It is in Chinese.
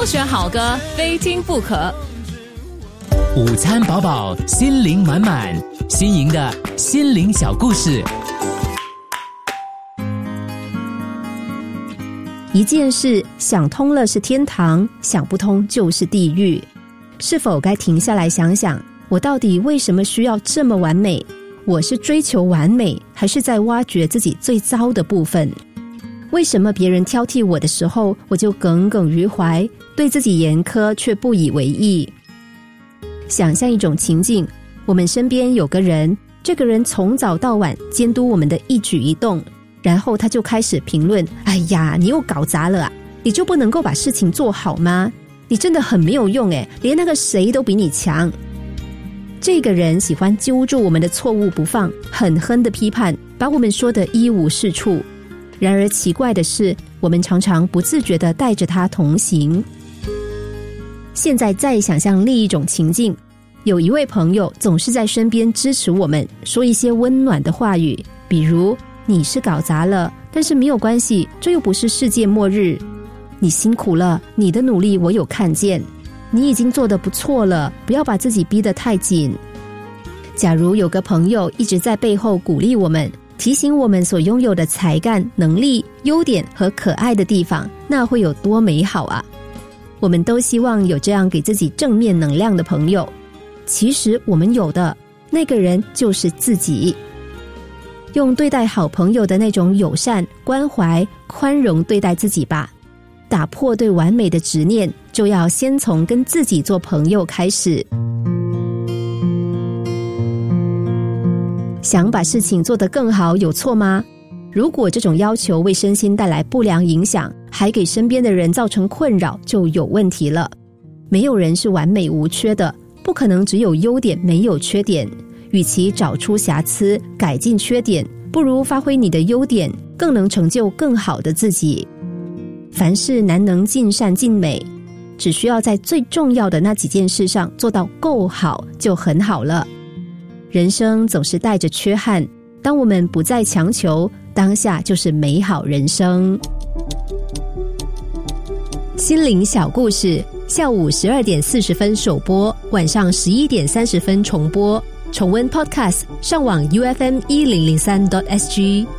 选好歌，非听不可。 午餐饱饱，心灵满满，新颖的心灵小故事。 一件事想通了是天堂，想不通就是地狱。是否该停下来想想，我到底为什么需要这么完美？我是追求完美，还是在挖掘自己最糟的部分？为什么别人挑剔我的时候，我就耿耿于怀，对自己严苛却不以为意？想象一种情境，我们身边有个人，这个人从早到晚监督我们的一举一动，然后他就开始评论，哎呀，你又搞砸了啊，你就不能够把事情做好吗？你真的很没有用耶，连那个谁都比你强。这个人喜欢揪住我们的错误不放，狠狠的批判，把我们说得一无是处。然而奇怪的是，我们常常不自觉地带着他同行。现在再想象另一种情境，有一位朋友总是在身边支持我们，说一些温暖的话语，比如你是搞砸了，但是没有关系，这又不是世界末日。你辛苦了，你的努力我有看见，你已经做得不错了，不要把自己逼得太紧。假如有个朋友一直在背后鼓励我们，提醒我们所拥有的才干、能力、优点和可爱的地方，那会有多美好啊！我们都希望有这样给自己正面能量的朋友。其实我们有的那个人就是自己。用对待好朋友的那种友善、关怀、宽容对待自己吧。打破对完美的执念，就要先从跟自己做朋友开始。想把事情做得更好，有错吗？如果这种要求为身心带来不良影响，还给身边的人造成困扰，就有问题了。没有人是完美无缺的，不可能只有优点没有缺点。与其找出瑕疵，改进缺点，不如发挥你的优点，更能成就更好的自己。凡事难能尽善尽美，只需要在最重要的那几件事上做到够好，就很好了。人生总是带着缺憾，当我们不再强求，当下就是美好人生。心灵小故事，下午12点40分首播，晚上11点30分重播。重温 Podcast， 上网 UFM1003.SG。